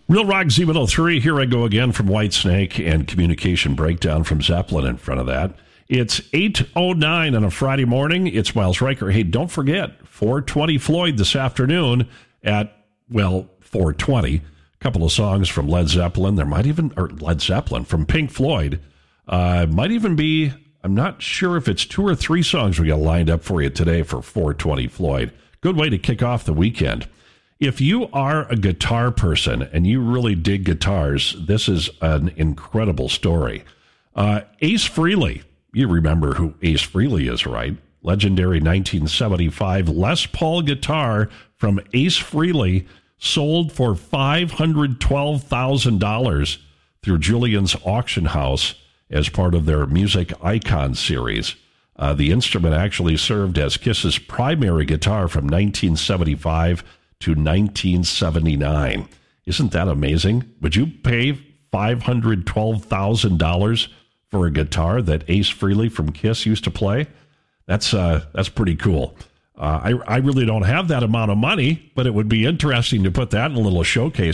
Real Rock Z103, here I go again from Whitesnake, and Communication Breakdown from Zeppelin in front of that. It's 8:09 on a Friday morning. It's Miles Riker. Hey, don't forget, 420 Floyd this afternoon at, 420. A couple of songs from Led Zeppelin. There might even, or Led Zeppelin, from Pink Floyd. Might even be, I'm not sure if it's 2 or 3 songs we got lined up for you today for 420 Floyd. Good way to kick off the weekend. If you are a guitar person and you really dig guitars, this is an incredible story. Ace Frehley, you remember who Ace Frehley is, right? Legendary 1975 Les Paul guitar from Ace Frehley sold for $512,000 through Julian's Auction House as part of their Music Icon series. The instrument actually served as Kiss's primary guitar from 1975 to 1979. Isn't that amazing? Would you pay $512,000 for a guitar that Ace Frehley from Kiss used to play? That's pretty cool. I really don't have that amount of money, but it would be interesting to put that in a little showcase